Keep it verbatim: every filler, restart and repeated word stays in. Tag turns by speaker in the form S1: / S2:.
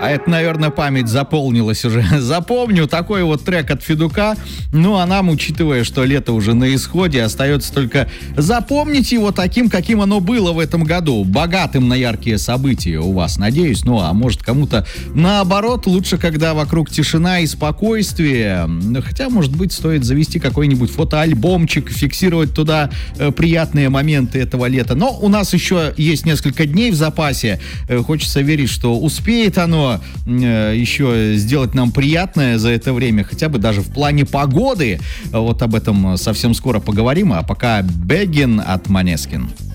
S1: А это, наверное, память заполнилась уже. Запомню такой вот трек от Федука. Ну, а нам, учитывая, что лето уже на исходе, остается только запомнить его таким, каким оно было в этом году. Богатым на яркие события у вас, надеюсь. Ну, а может, кому-то наоборот, лучше, когда вокруг тишина и спокойствие. Хотя, может быть, стоит завести какой-нибудь фотоальбомчик, фиксировать туда э, приятные моменты этого лета. Но у нас еще есть несколько дней в запасе. Э, хочется верить, что успеет оно э, еще сделать нам приятное за это время, хотя бы даже в плане погоды. Вот об этом совсем скоро поговорим. А пока Beggin от Måneskin.